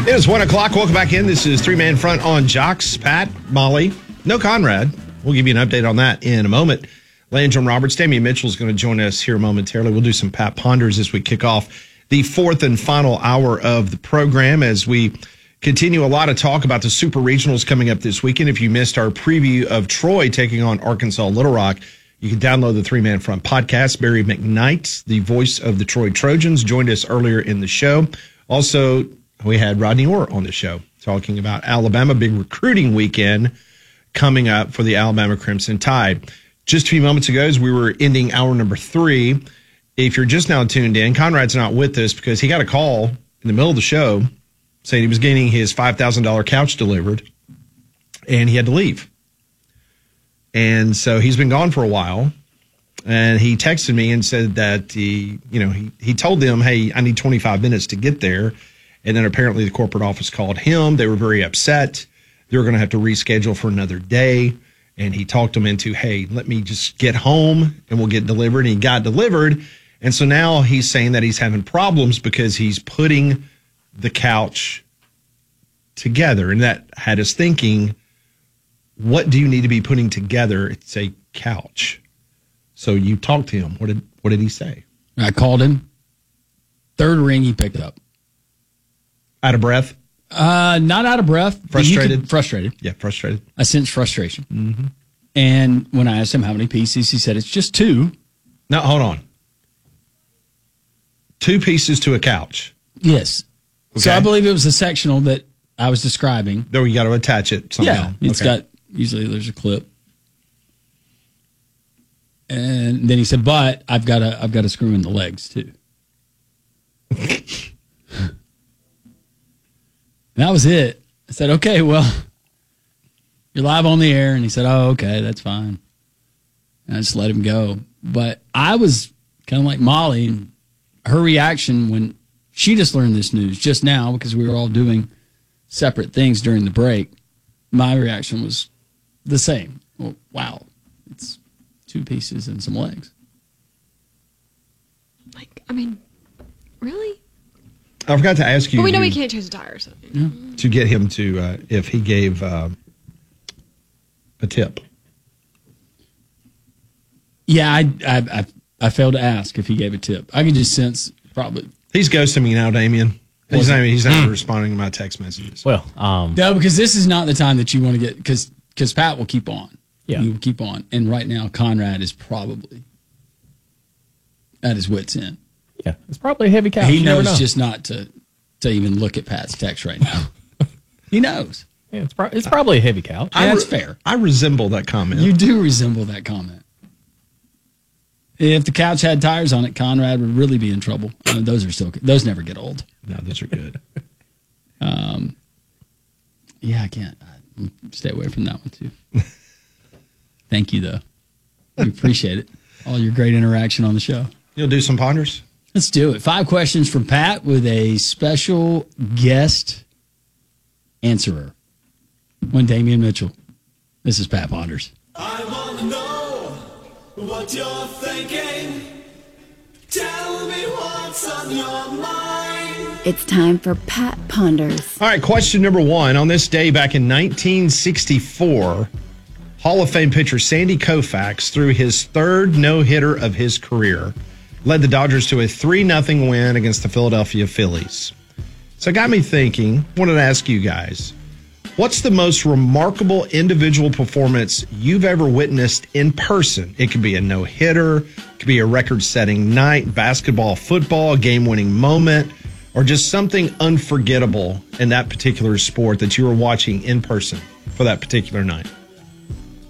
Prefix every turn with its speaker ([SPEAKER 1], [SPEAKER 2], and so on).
[SPEAKER 1] It is 1 o'clock. Welcome back in. This is Three Man Front on Jocks. Pat, Molly, no Conrad. We'll give you an update on that in a moment. Landrum Roberts, Damian Mitchell is going to join us here momentarily. We'll do some Pat Ponders as we kick off the fourth and final hour of the program as we continue a lot of talk about the Super Regionals coming up this weekend. If you missed our preview of Troy taking on Arkansas Little Rock, you can download the Three Man Front podcast. Barry McKnight, the voice of the Troy Trojans, joined us earlier in the show. Also, we had Rodney Orr on the show talking about Alabama, big recruiting weekend coming up for the Alabama Crimson Tide. Just a few moments ago, as we were ending hour number 3, if you're just now tuned in, Conrad's not with us because he got a call in the middle of the show saying he was getting his $5,000 couch delivered and he had to leave. And so he's been gone for a while. And he texted me and said that he told them, hey, I need 25 minutes to get there. And then apparently the corporate office called him. They were very upset. They were going to have to reschedule for another day. And he talked them into, hey, let me just get home and we'll get delivered. And he got delivered. And so now he's saying that he's having problems because he's putting the couch together. And that had us thinking, what do you need to be putting together? It's a couch. So you talked to him. What did he say?
[SPEAKER 2] I called him. Third ring he picked up.
[SPEAKER 1] Out of breath?
[SPEAKER 2] Not out of breath.
[SPEAKER 1] Frustrated?
[SPEAKER 2] Frustrated.
[SPEAKER 1] Yeah, frustrated.
[SPEAKER 2] I sensed frustration.
[SPEAKER 1] Mm-hmm.
[SPEAKER 2] And when I asked him how many pieces, he said it's just 2.
[SPEAKER 1] No, hold on. 2 pieces to a couch.
[SPEAKER 2] Yes. Okay. So I believe it was a sectional that I was describing.
[SPEAKER 1] There, you got to attach it somehow.
[SPEAKER 2] Yeah, it's got, usually there's a clip. And then he said, but I've got to screw in the legs too. And that was it. I said, okay, well, you're live on the air. And he said, oh, okay, that's fine. And I just let him go. But I was kind of like Molly, and her reaction when she just learned this news just now, because we were all doing separate things during the break, my reaction was the same. Well, wow, it's 2 pieces and some legs.
[SPEAKER 3] Really?
[SPEAKER 1] I forgot to ask you.
[SPEAKER 3] But we know he can't change the tires.
[SPEAKER 1] Yeah. To get him to, if he gave a tip.
[SPEAKER 2] Yeah, I failed to ask if he gave a tip. I could just sense probably.
[SPEAKER 1] He's ghosting me now, Damien. He's not even responding to my text messages.
[SPEAKER 4] Well,
[SPEAKER 2] no, because this is not the time that you want to get, because Pat will keep on.
[SPEAKER 4] Yeah.
[SPEAKER 2] He will keep on. And right now, Conrad is probably at his wit's end.
[SPEAKER 4] Yeah, it's probably a heavy couch.
[SPEAKER 2] He knows just not to even look at Pat's text right now. He knows.
[SPEAKER 4] Yeah, it's probably a heavy couch.
[SPEAKER 2] That's fair.
[SPEAKER 1] I resemble that comment.
[SPEAKER 2] You do resemble that comment. If the couch had tires on it, Conrad would really be in trouble. Those never get old.
[SPEAKER 1] No, those are good.
[SPEAKER 2] Yeah, I can't. Stay away from that one too. Thank you, though. We appreciate it. All your great interaction on the show.
[SPEAKER 1] You'll do some ponders?
[SPEAKER 2] Let's do it. 5 questions from Pat with a special guest answerer. One Damian Mitchell. This is Pat Ponders.
[SPEAKER 5] I want to know what you're thinking. Tell me what's on your mind.
[SPEAKER 6] It's time for Pat Ponders.
[SPEAKER 1] All right, question number 1. On this day back in 1964, Hall of Fame pitcher Sandy Koufax threw his 3rd no-hitter of his career, led the Dodgers to a 3-0 win against the Philadelphia Phillies. So it got me thinking, wanted to ask you guys, what's the most remarkable individual performance you've ever witnessed in person? It could be a no-hitter, it could be a record-setting night, basketball, football, a game-winning moment, or just something unforgettable in that particular sport that you were watching in person for that particular night.